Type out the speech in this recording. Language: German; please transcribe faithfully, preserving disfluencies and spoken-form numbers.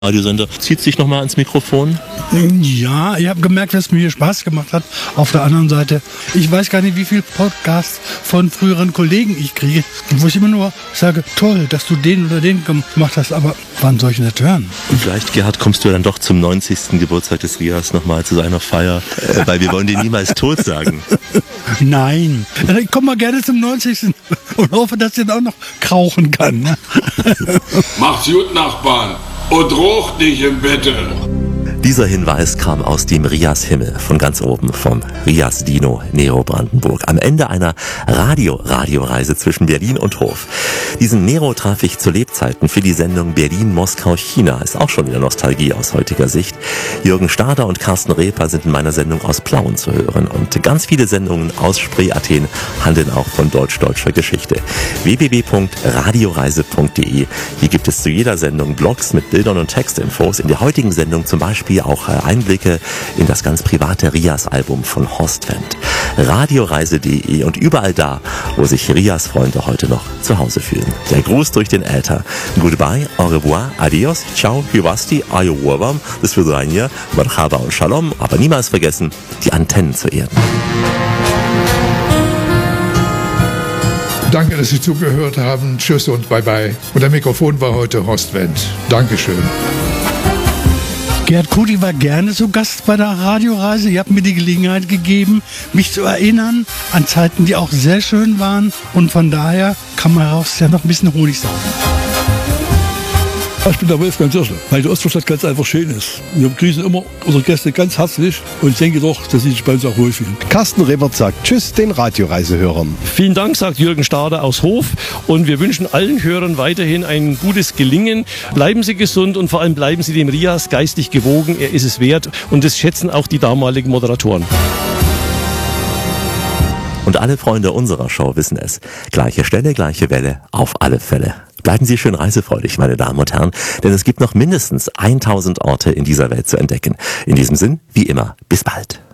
Radiosender. Zieht sich nochmal ans Mikrofon? Ja, ich habe gemerkt, dass es mir Spaß gemacht hat. Auf der anderen Seite, ich weiß gar nicht, wie viele Podcasts von früheren Kollegen ich kriege, wo ich immer nur sage, toll, dass du den oder den gemacht hast, aber wann soll ich denn das hören? Und vielleicht, Gerhard, kommst du dann doch zum neunzigsten Geburtstag des Rias nochmal zu seiner Feier, äh, weil wir wollen den niemals tot sagen. Nein, ich komme mal gerne zum neunzigsten und hoffe, dass ich dann auch noch krauchen kann. Ne? Macht's gut, Nachbarn, und roch dich im Bette. Dieser Hinweis kam aus dem Rias-Himmel, von ganz oben, vom Rias-Dino Nero Brandenburg, am Ende einer Radio-Radioreise zwischen Berlin und Hof. Diesen Nero traf ich zu Lebzeiten für die Sendung Berlin-Moskau-China, ist auch schon wieder Nostalgie aus heutiger Sicht. Jürgen Stader und Carsten Reper sind in meiner Sendung aus Plauen zu hören und ganz viele Sendungen aus Spree-Athen handeln auch von deutsch-deutscher Geschichte. w w w punkt radioreise punkt d e. Hier gibt es zu jeder Sendung Blogs mit Bildern und Textinfos. In der heutigen Sendung zum Beispiel auch Einblicke in das ganz private Rias-Album von Horst Wendt. radioreise punkt d e und überall da, wo sich Rias-Freunde heute noch zu Hause fühlen. Der Gruß durch den Äther. Goodbye, au revoir, adios, ciao, hivasti, ayowurwam, das würde sein hier, marhaba und shalom, aber niemals vergessen, die Antennen zu erden. Danke, dass Sie zugehört haben. Tschüss und bye bye. Und am Mikrofon war heute Horst Wendt. Dankeschön. Gerhard Kuti war gerne zu Gast bei der Radioreise. Ihr habt mir die Gelegenheit gegeben, mich zu erinnern an Zeiten, die auch sehr schön waren. Und von daher kann man daraus ja noch ein bisschen Honig saugen. Ich bin der Wolfgang Zirschler, weil die Ostvorstadt ganz einfach schön ist. Wir begrüßen immer unsere Gäste ganz herzlich und ich denke doch, dass sie sich bei uns auch wohlfühlen. Carsten Rebert sagt Tschüss den Radioreisehörern. Vielen Dank, sagt Jürgen Stader aus Hof. Und wir wünschen allen Hörern weiterhin ein gutes Gelingen. Bleiben Sie gesund und vor allem bleiben Sie dem Rias geistig gewogen. Er ist es wert und das schätzen auch die damaligen Moderatoren. Und alle Freunde unserer Show wissen es. Gleiche Stelle, gleiche Welle, auf alle Fälle. Bleiben Sie schön reisefreudig, meine Damen und Herren, denn es gibt noch mindestens tausend Orte in dieser Welt zu entdecken. In diesem Sinn, wie immer, bis bald.